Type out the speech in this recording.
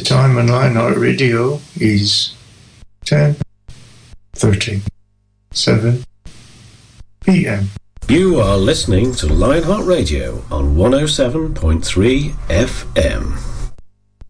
time on Lionheart Radio is 10:37 p.m. You are listening to Lionheart Radio on 107.3 FM.